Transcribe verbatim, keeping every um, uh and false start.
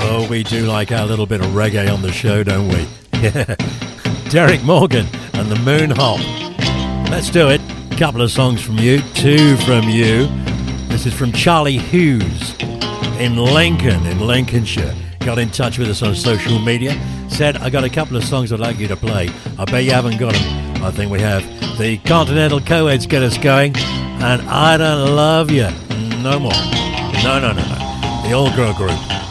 Oh, we do like our little bit of reggae on the show, don't we? Yeah. Derek Morgan and the Moon Hop. Let's do it. A couple of songs from you, two from you. This is from Charlie Hughes in Lincoln, in Lincolnshire. Got in touch with us on social media. Said, I got a couple of songs I'd like you to play. I bet you haven't got them. I think we have. The Continental Co-Eds get us going. And I Don't Love You no more. No, no, no, no. The All Girl Group.